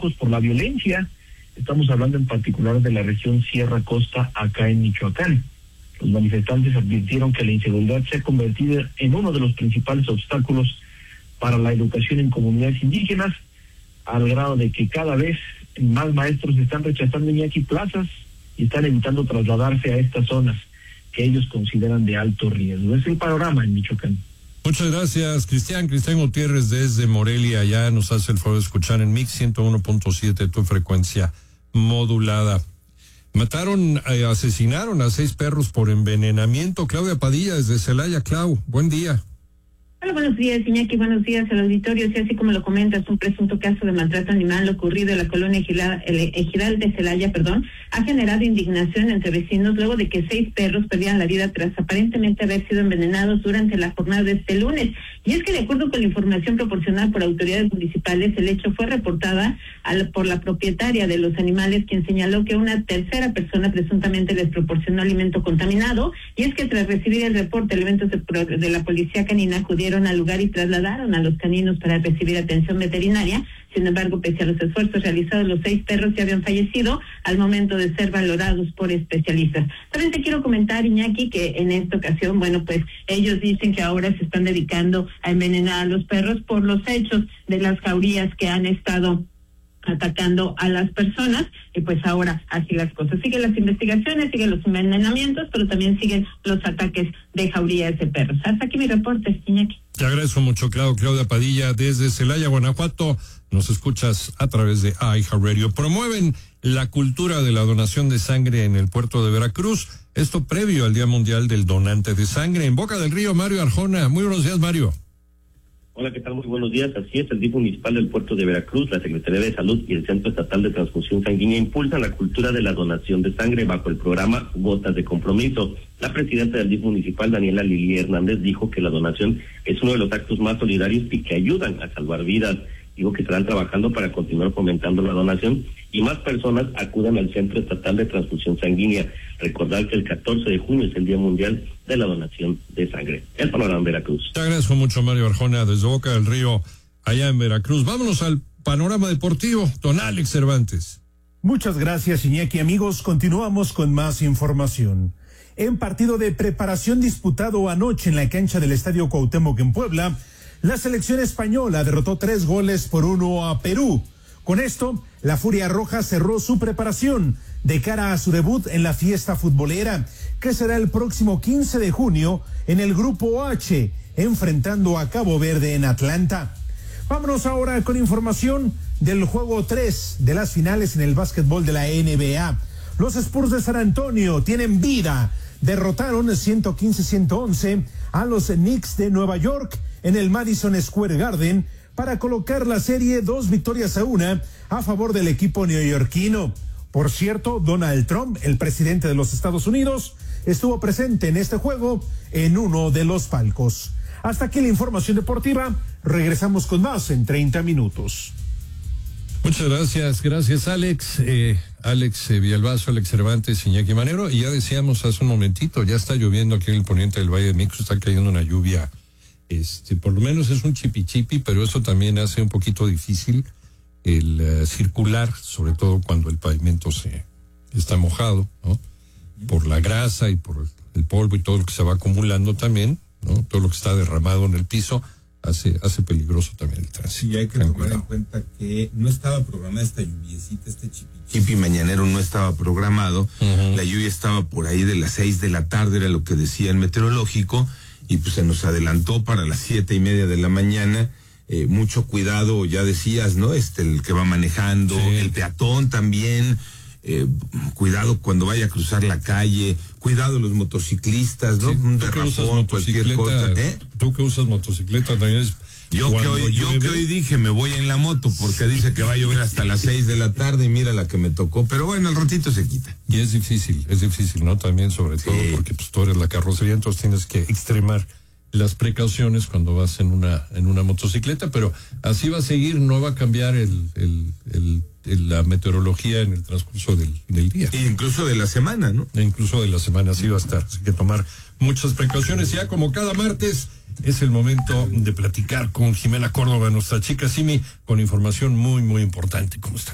focos por la violencia. Estamos hablando en particular de la región Sierra Costa, acá en Michoacán. Los manifestantes advirtieron que la inseguridad se ha convertido en uno de los principales obstáculos para la educación en comunidades indígenas, al grado de que cada vez más maestros están rechazando Iñaki plazas y están evitando trasladarse a estas zonas que ellos consideran de alto riesgo. Es el panorama en Michoacán. Muchas gracias, Cristian Gutiérrez desde Morelia. Ya nos hace el favor de escuchar en Mix 101.7 tu frecuencia modulada. Asesinaron a 6 perros por envenenamiento. Claudia Padilla desde Celaya. Clau, buen día. Hola, buenos días, Iñaki, buenos días al auditorio. Sí, así como lo comentas, un presunto caso de maltrato animal ocurrido en la colonia Ejidal de Celaya, ha generado indignación entre vecinos luego de que 6 perros perdieran la vida tras aparentemente haber sido envenenados durante la jornada de este lunes. Y es que, de acuerdo con la información proporcionada por autoridades municipales, el hecho fue reportada por la propietaria de los animales, quien señaló que una tercera persona presuntamente les proporcionó alimento contaminado. Y es que tras recibir el reporte, elementos de la policía canina acudieron al lugar y trasladaron a los caninos para recibir atención veterinaria. Sin embargo, pese a los esfuerzos realizados, los 6 perros ya habían fallecido al momento de ser valorados por especialistas. También te quiero comentar, Iñaki, que en esta ocasión, ellos dicen que ahora se están dedicando a envenenar a los perros por los hechos de las jaurías que han estado atacando a las personas, y pues ahora así las cosas. Siguen las investigaciones, siguen los envenenamientos, pero también siguen los ataques de jaurías de perros. Hasta aquí mi reporte, Iñaki. Te agradezco mucho, Claudia Padilla desde Celaya, Guanajuato. Nos escuchas a través de iHeartRadio. Promueven la cultura de la donación de sangre en el puerto de Veracruz. Esto previo al Día Mundial del Donante de Sangre. En Boca del Río, Mario Arjona. Muy buenos días, Mario. Hola, ¿qué tal? Muy buenos días. Así es, el DIF municipal del puerto de Veracruz, la Secretaría de Salud y el Centro Estatal de Transfusión Sanguínea impulsan la cultura de la donación de sangre bajo el programa Gotas de Compromiso. La presidenta del DIF municipal, Daniela Lili Hernández, dijo que la donación es uno de los actos más solidarios y que ayudan a salvar vidas. Digo que estarán trabajando para continuar fomentando la donación y más personas acudan al Centro Estatal de Transfusión Sanguínea. Recordar que el 14 de junio es el Día Mundial de la Donación de Sangre. El panorama en Veracruz. Te agradezco mucho, Mario Arjona, desde Boca del Río, allá en Veracruz. Vámonos al panorama deportivo. Don Alex Cervantes. Muchas gracias, Iñaki. Amigos, continuamos con más información. En partido de preparación disputado anoche en la cancha del Estadio Cuauhtémoc en Puebla, la selección española derrotó 3-1 a Perú. Con esto, la Furia Roja cerró su preparación de cara a su debut en la fiesta futbolera, que será el próximo 15 de junio en el Grupo H, enfrentando a Cabo Verde en Atlanta. Vámonos ahora con información del juego 3 de las finales en el básquetbol de la NBA. Los Spurs de San Antonio tienen vida. Derrotaron 115-111 a los Knicks de Nueva York en el Madison Square Garden para colocar la serie 2-1 a favor del equipo neoyorquino. Por cierto, Donald Trump, el presidente de los Estados Unidos, estuvo presente en este juego en uno de los palcos. Hasta aquí la información deportiva. Regresamos con más en 30 minutos. Muchas gracias Alex. Alex Villalbazo, Alex Cervantes, Iñaki Manero. Y ya decíamos hace un momentito, ya está lloviendo aquí en el poniente del Valle de México, está cayendo una lluvia. Por lo menos es un chipi, pero eso también hace un poquito difícil el circular, sobre todo cuando el pavimento está mojado, ¿no? Por la grasa y por el polvo y todo lo que se va acumulando también, ¿no? Todo lo que está derramado en el piso hace peligroso también el tránsito. Sí, hay que tomar en cuenta que no estaba programada esta lluviecita, este chipi mañanero no estaba programado. La lluvia estaba por ahí de las 6 de la tarde, era lo que decía el meteorológico, y pues se nos adelantó para las 7:30 de la mañana. Mucho cuidado, ya decías, ¿no? El que va manejando, sí. El peatón también, cuidado cuando vaya a cruzar la calle, cuidado los motociclistas, ¿no? Sí, un derrapón, cualquier cosa. Tú que usas motocicleta también es... Yo que hoy dije me voy en la moto porque dice que va a llover hasta las 6 de la tarde y mira la que me tocó, pero bueno, al ratito se quita. Y es difícil, ¿no? También sobre todo porque pues tú eres la carrocería, entonces tienes que extremar las precauciones cuando vas en una motocicleta, pero así va a seguir, no va a cambiar la meteorología en el transcurso del día. E incluso de la semana, ¿no? Incluso de la semana, así va a estar, así que tomar muchas precauciones. Ya como cada martes es el momento de platicar con Jimena Córdoba, nuestra chica Simi, con información muy, muy importante. ¿Cómo está?